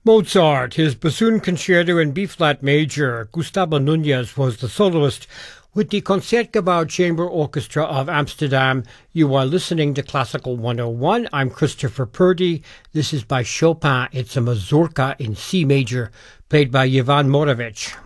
Mozart, his bassoon concerto in B-flat major. Gustavo Nunez was the soloist with the Concertgebouw Chamber Orchestra of Amsterdam. You are listening to Classical 101. I'm Christopher Purdy. This is by Chopin. It's a mazurka in C major, played by Ivan Moravich.